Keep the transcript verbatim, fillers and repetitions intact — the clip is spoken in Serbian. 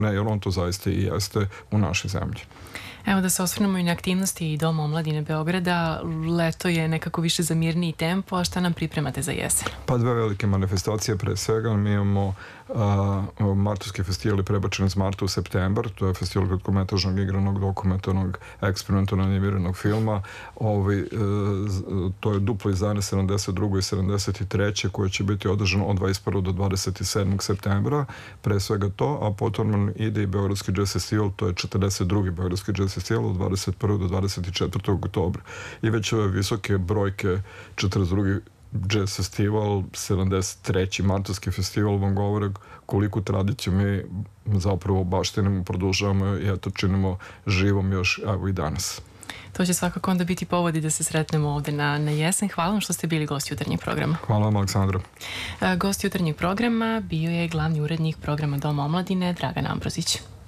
ne, jer on to zaista i jeste u našoj zemlji. Evo da se osvrnemo i na aktivnosti Doma omladine Beograda. Leto je nekako više za mirniji tempo, a šta nam pripremate za jesen? Pa dve velike manifestacije pre svega. Mi imamo uh, martovski festival je prebačen iz marta u septembar. To je festival kratkometražnog, igranog, dokumentarnog, eksperimentalno animiranog filma. Ovi, uh, to je duplo izdanje sedamdeset druge i sedamdeset treće koje će biti održano od dvadeset prvog do dvadeset sedmog septembra. Pre svega to, a potom ide i Beogradski jazz festival, to je četrdeset drugi Beogradski jazz festival od dvadeset prvog do dvadeset četvrtog oktobra. I već ove visoke brojke, četrdeset drugi jazz festival, sedamdeset treći martovski festival vam govore koliko tradiciju mi zapravo baštinimo, produžavamo i eto činimo živom još evo i danas. To će svakako onda biti povodi da se sretnemo ovde na, na jesen. Hvala vam što ste bili gosti jutarnjeg programa. Hvala vam, Aleksandra. Gost jutarnjeg programa bio je glavni urednik programa Doma omladine Dragan Ambrozić.